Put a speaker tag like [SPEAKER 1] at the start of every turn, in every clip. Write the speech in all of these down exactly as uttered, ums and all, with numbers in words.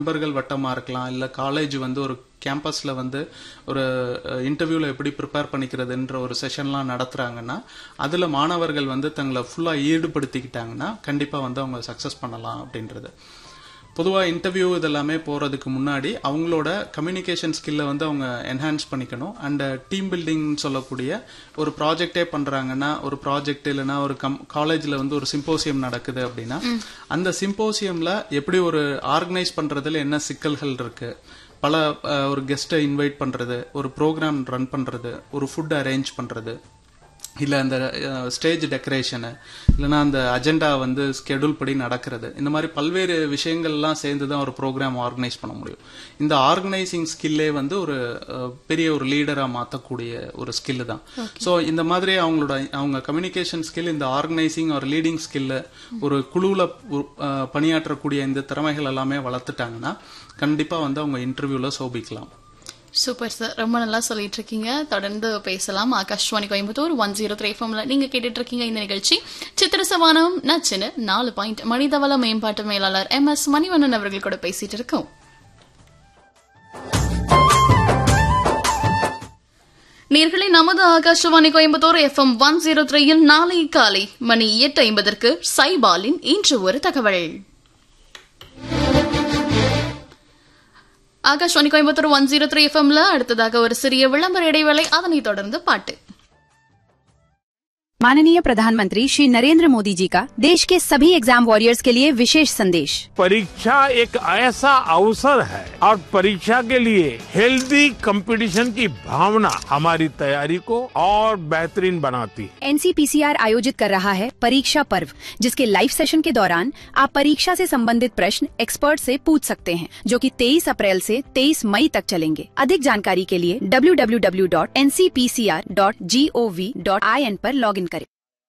[SPEAKER 1] நண்பர்கள் வட்டமா இருக்கலாம், இல்ல காலேஜ் வந்து ஒரு கேம்பஸ்ல வந்து ஒரு இன்டர்வியூல எப்படி ப்ரிப்பேர் பண்ணிக்கிறதுன்ற ஒரு செஷன்லாம் நடத்துறாங்கன்னா அதுல மாணவர்கள் வந்து தங்களை ஃபுல்லா ஈடுபடுத்திக்கிட்டாங்கன்னா கண்டிப்பா வந்து அவங்க சக்சஸ் பண்ணலாம் அப்படின்றது. பொதுவா இன்டர்வியூ இதெல்லாமே போறதுக்கு முன்னாடி அவங்களோட கம்யூனிகேஷன் ஸ்கில்லை வந்து அவங்க என்ஹான்ஸ் பண்ணிக்கணும். அண்ட் டீம் பில்டிங் சொல்லக்கூடிய ஒரு ப்ராஜெக்டே பண்றாங்கன்னா, ஒரு ப்ராஜெக்ட் இல்லைன்னா ஒரு கம் காலேஜ்ல வந்து ஒரு சிம்போசியம் நடக்குது அப்படின்னா அந்த சிம்போசியம்ல எப்படி ஒரு ஆர்கனைஸ் பண்றதுல என்ன சிக்கல்கள் இருக்கு, பல ஒரு கெஸ்ட்டை இன்வைட் பண்றது, ஒரு ப்ரோக்ராம் ரன் பண்றது, ஒரு ஃபுட் அரேஞ்ச் பண்றது, இல்ல அந்த ஸ்டேஜ் டெக்கரேஷனு, இல்லைன்னா அந்த அஜெண்டா வந்து ஸ்கெடியூல் படி நடக்கிறது, இந்த மாதிரி பல்வேறு விஷயங்கள்லாம் சேர்ந்து தான் ஒரு ப்ரோக்ராம் ஆர்கனைஸ் பண்ண முடியும். இந்த ஆர்கனைசிங் ஸ்கில்லே வந்து ஒரு பெரிய ஒரு லீடரா மாற்றக்கூடிய ஒரு ஸ்கில் தான். ஸோ இந்த மாதிரி அவங்களோட அவங்க கம்யூனிகேஷன் ஸ்கில், இந்த ஆர்கனைசிங் ஒரு லீடிங் ஸ்கில்ல ஒரு குழுவில் பணியாற்றக்கூடிய இந்த திறமைகள் எல்லாமே வளர்த்துட்டாங்கன்னா கண்டிப்பா வந்து அவங்க இன்டர்வியூல சோபிக்கலாம்.
[SPEAKER 2] சூப்பர் சார், ரொம்ப நல்லா சொல்லிட்டு இருக்கீங்க. தொடர்ந்து பேசலாம். Akashvani Coimbatore one zero three எஃப்எம்ல நீங்க கேட்டுட்டு இருக்கீங்க இந்த நிகழ்ச்சி சித்திர சவானம் நச்சின்னு நாலு பாயிண்ட் மனிதவள மேம்பாட்டு மேலாளர் எம் எஸ் மணிவண்ணன் அவர்கள் கூட பேசிட்டு இருக்கோம். நேர்களை நமது Akashvani Coimbatore F M one zero த்ரீயில் நாளை காலை மணி எட்டு ஐம்பதற்கு சைபாலின் இன்று ஒரு தகவல். Akashvani Coimbatore one zero three எஃப்எம்ல அடுத்ததாக ஒரு சிறிய விளம்பர இடைவேளை, அதனைத் தொடர்ந்து பாட்டு.
[SPEAKER 3] माननीय प्रधानमंत्री श्री नरेंद्र मोदी जी का देश के सभी एग्जाम वॉरियर्स के लिए विशेष संदेश।
[SPEAKER 4] परीक्षा एक ऐसा अवसर है और परीक्षा के लिए हेल्दी कंपटीशन की भावना हमारी तैयारी को और बेहतरीन बनाती है।
[SPEAKER 3] एनसीपीसीआर आयोजित कर रहा है परीक्षा पर्व, जिसके लाइव सेशन के दौरान आप परीक्षा से संबंधित प्रश्न एक्सपर्ट से पूछ सकते हैं, जो कि तेईस अप्रैल से तेईस मई तक चलेंगे। अधिक जानकारी के लिए W W W dot N C P C R dot G O V dot I N पर लॉग इन करें।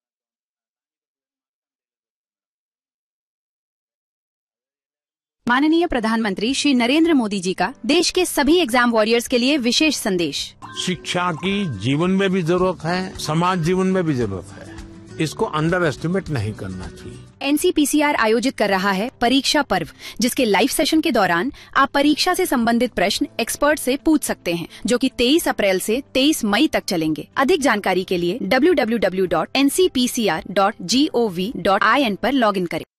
[SPEAKER 3] माननीय प्रधानमंत्री श्री नरेंद्र मोदी जी का देश के सभी एग्जाम वॉरियर्स के लिए विशेष संदेश।
[SPEAKER 4] शिक्षा की जीवन में भी जरूरत है, समाज जीवन में भी जरूरत है, इसको अंडर एस्टिमेट नहीं करना चाहिए।
[SPEAKER 3] एनसीपीसीआर आयोजित कर रहा है परीक्षा पर्व, जिसके लाइव सेशन के दौरान आप परीक्षा से संबंधित प्रश्न एक्सपर्ट से पूछ सकते हैं, जो कि तेईस अप्रैल से तेईस मई तक चलेंगे। अधिक जानकारी के लिए W W W dot N C P C R dot G O V dot I N पर लॉग इन करें।